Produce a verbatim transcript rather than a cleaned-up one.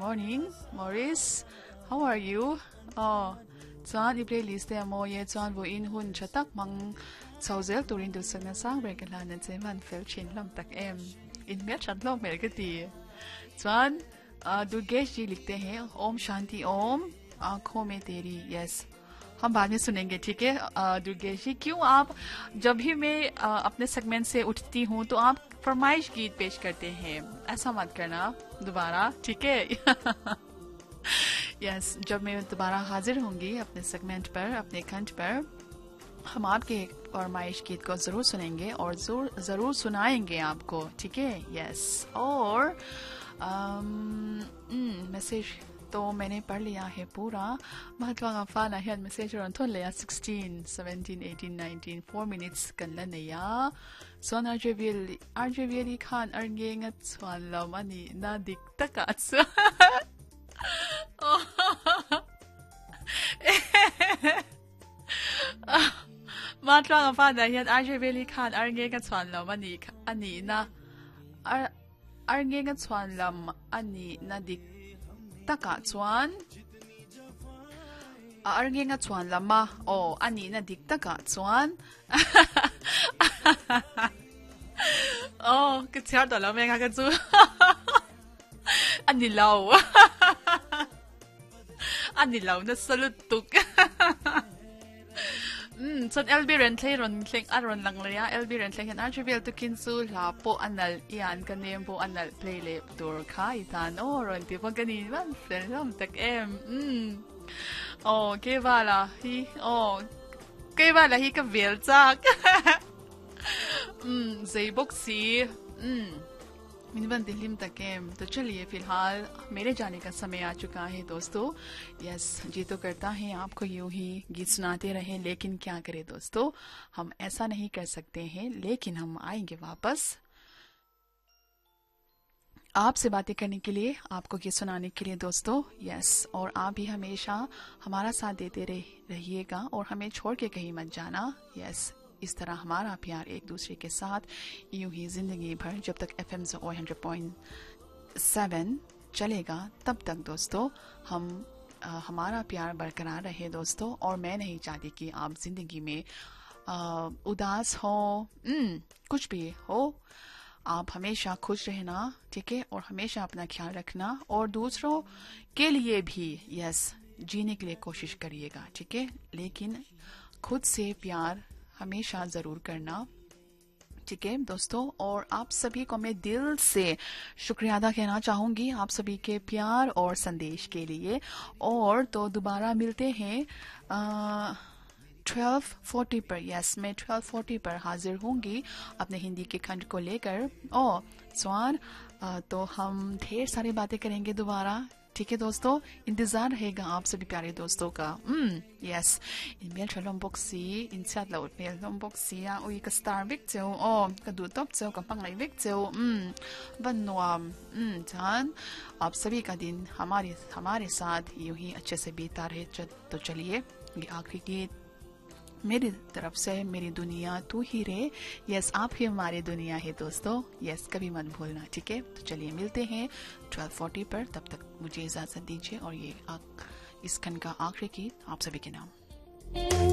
morning, Maurice. How are you? Oh, chuan I playlist te amo ye chuan vo in hun chatak mang chawzel turin du sakna sang regular na cheman fel chin lam tak em in me chat lo mel ka ti chuan Durgesh जी लिखते हैं ओम शांति ओम आंखों में तेरी yes हम बाद में सुनेंगे ठीक है दुर्गेश जी क्यों आप जब भी मैं अपने सेगमेंट से उठती हूँ तो आप फरमाइश गीत पेश करते हैं ऐसा मत करना दोबारा ठीक है यस जब मैं दोबारा हाजिर होंगी अपने सेगमेंट पर अपने खंड पर हम आपके फरमाइश गीत को जरूर सुनेंगे और जरूर जरूर सुनाएंगे आपको ठीक है यस और मैसेज तो मैंने पढ़ लिया है पूरा महत्वा गफाना है मैसेज रंथोन लिया sixteen seventeen eighteen nineteen four minutes kan la neya son arjevili arjevili khan argenga chwan lamani na dikta ka cha महत्वा गफाना है arjevili khan argenga chwan lamani ani na argenga chwan lam ani na dik taka chuan argenga chuan lama o ani na dik taka chuan oh ke char da lama nga ka chu ani lau ani lau na salut tuk Mm, so L B ren thlei ron thleng aron lang ria L B ren thleng an archival to kinsu la po anal ian kanem po anal play le tur khai tan o ron ti po kanin man film tak em mm oh ke bala hi oh ke bala hi ka vel chak mm zei boxi mm मिनवन Delhi में तक तो चलिए फिलहाल मेरे जाने का समय आ चुका है दोस्तों यस जी तो करता है आपको यूं ही गीत सुनाते रहे लेकिन क्या करें दोस्तों हम ऐसा नहीं कर सकते हैं लेकिन हम आएंगे वापस आपसे बातें करने के लिए आपको गीत सुनाने के लिए दोस्तों यस और आप भी हमेशा हमारा साथ देते रहिएगा और हमें छोड़ के कहीं मत जाना यस इस तरह हमारा प्यार एक दूसरे के साथ यूं ही जिंदगी भर जब तक FM one hundred point seven चलेगा तब तक दोस्तों हम आ, हमारा प्यार बरकरार रहे दोस्तों और मैं नहीं चाहती कि आप जिंदगी में आ, उदास हो कुछ भी हो आप हमेशा खुश रहना ठीक है और हमेशा अपना ख्याल रखना और दूसरों के लिए भी यस जीने के लिए कोशिश करिएगा ठीक है लेकिन खुद से प्यार हमेशा जरूर करना ठीक है दोस्तों और आप सभी को मैं दिल से शुक्रिया अदा कहना चाहूंगी आप सभी के प्यार और संदेश के लिए और तो दोबारा मिलते हैं twelve forty पर यस मैं twelve forty पर हाजिर होंगी अपने हिंदी के खंड को लेकर और स्वान तो हम ढेर सारी बातें करेंगे दोबारा ठीक है दोस्तों इंतजार रहेगा आप सभी प्यारे दोस्तों का हम्म yes enamel चलों boxy inside loud mail लों बॉक्सी या उई का स्टार विक जो ओ का दो टॉप जो का पंगलाई विक जो हम्म बनवाम हम्म जान आप सभी का दिन हमारे हमारे साथ यूं ही अच्छे से बीता रहे तो चलिए ये आखिरी गीत मेरी तरफ से मेरी दुनिया तू ही रे यस आप ही हमारी दुनिया है दोस्तों यस कभी मत भूलना ठीक है तो चलिए मिलते हैं twelve forty पर तब तक मुझे इजाजत दीजिए और ये इस खंड का आखिरी गीत आप सभी के नाम